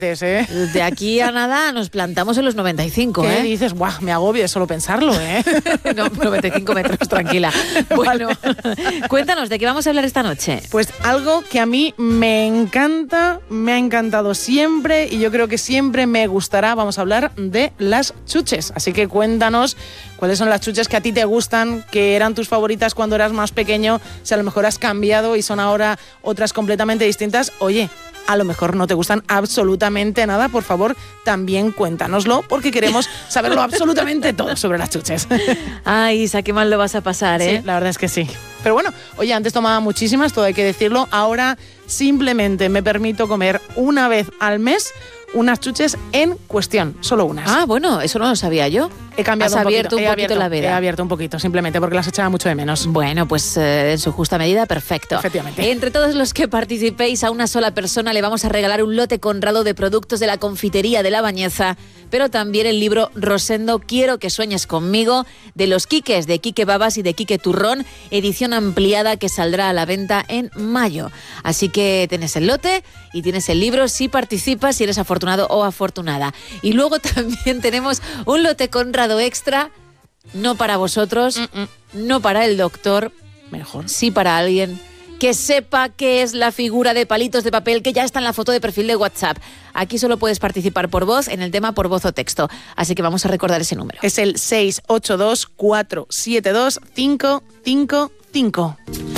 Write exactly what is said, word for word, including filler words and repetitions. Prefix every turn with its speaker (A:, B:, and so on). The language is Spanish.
A: ¿eh?
B: De aquí a nada nos plantamos en los noventa y cinco,
A: ¿Qué
B: ¿eh?
A: dices? Buah, me agobio solo pensarlo, ¿eh?
B: No, noventa y cinco metros, tranquila. Bueno, cuéntanos, ¿de qué vamos a hablar esta noche?
A: Pues algo que a mí me encanta, me ha encantado siempre y yo creo que siempre me gustará. Vamos a hablar de las chuches. Así que cuéntanos cuáles son las chuches que a ti te gustan, que eran tus favoritas cuando eras más pequeño, si a lo mejor has cambiado y son ahora otras completamente distintas. Oye, a lo mejor no te gustan absolutamente nada, por favor, también cuéntanoslo, porque queremos saberlo absolutamente todo sobre las chuches.
B: Ay, Isa, qué mal lo vas a pasar, ¿eh?
A: Sí, la verdad es que sí. Pero bueno, oye, antes tomaba muchísimas, todo hay que decirlo, ahora simplemente me permito comer una vez al mes unas chuches en cuestión, solo unas.
B: Ah, bueno, eso no lo sabía yo.
A: He cambiado
B: Has
A: un
B: abierto
A: poquito,
B: un
A: he
B: poquito
A: abierto,
B: la veda.
A: He abierto un poquito, simplemente porque las echaba mucho de menos.
B: Bueno, pues eh, en su justa medida, perfecto.
A: Efectivamente.
B: Entre todos los que participéis, a una sola persona le vamos a regalar un lote conrado de productos de la confitería de La Bañeza, pero también el libro Rosendo, Quiero que sueñes conmigo, de los Quiques, de Quique Babas y de Quique Turrón, edición ampliada que saldrá a la venta en mayo. Así que tienes el lote y tienes el libro si participas, si eres afortunado o afortunada. Y luego también tenemos un lote conrado extra, no para vosotros, Mm-mm. no para el doctor,
A: mejor,
B: sí para alguien que sepa qué es la figura de palitos de papel que ya está en la foto de perfil de WhatsApp. Aquí solo puedes participar por voz en el tema por voz o texto. Así que vamos a recordar ese número.
A: Es el seis ocho dos, cuatro siete dos, cinco cinco cinco.